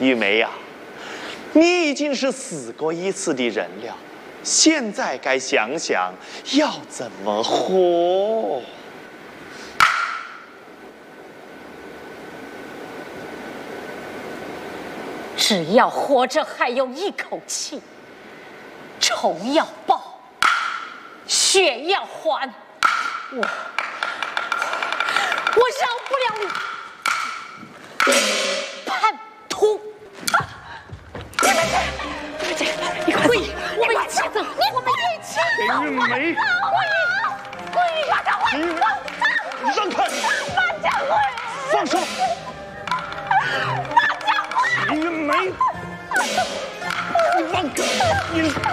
玉梅呀，你已经是死过一次的人了，现在该想想要怎么活。 只要活着还有一口气，仇要报，血要还，我饶不了你，叛徒！你们这，你快跪，我们一起走，我们一起走。 林玉梅， 跪，马掌柜， 让开！ 马掌柜， 放手！ 马掌柜， 林玉梅，放开！你。